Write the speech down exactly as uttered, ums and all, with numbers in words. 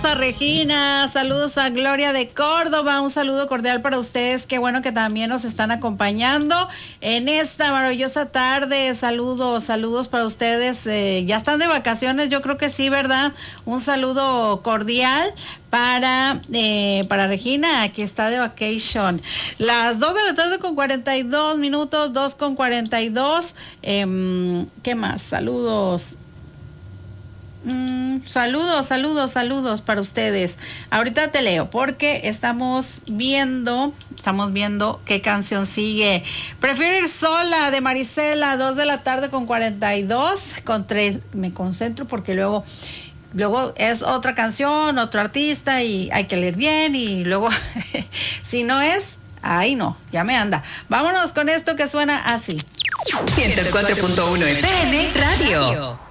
a Regina, saludos a Gloria de Córdoba, un saludo cordial para ustedes, qué bueno que también nos están acompañando en esta maravillosa tarde. Saludos, saludos para ustedes, eh, ya están de vacaciones, yo creo que sí, ¿verdad? Un saludo cordial para eh, para Regina, que está de vacation. Las dos de la tarde con cuarenta y dos minutos, dos con cuarenta y dos. Eh, ¿Qué más? Saludos. Mm, saludos, saludos, saludos para ustedes. Ahorita te leo porque estamos viendo, estamos viendo qué canción sigue. Prefiero ir sola de Marisela, dos de la tarde con cuarenta y dos, con tres. Me concentro porque luego Luego es otra canción, otro artista y hay que leer bien y luego si no es, ahí no, ya me anda. Vámonos con esto que suena así. ciento cuatro punto uno F M Radio.